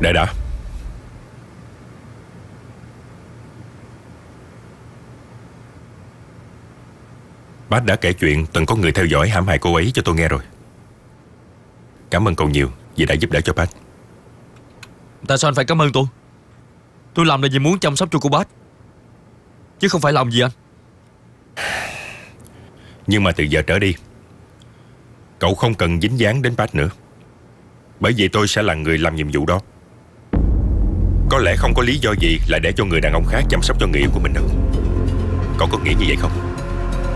Đợi đã. Bác đã kể chuyện từng có người theo dõi hãm hại cô ấy cho tôi nghe rồi. Cảm ơn cậu nhiều vì đã giúp đỡ cho bác. Tại sao anh phải cảm ơn tôi? Tôi làm là vì muốn chăm sóc cho cô bác, chứ không phải làm gì anh. Nhưng mà từ giờ trở đi, cậu không cần dính dáng đến bác nữa, bởi vì tôi sẽ là người làm nhiệm vụ đó. Có lẽ không có lý do gì lại để cho người đàn ông khác chăm sóc cho người yêu của mình đâu. Cậu có nghĩ như vậy không?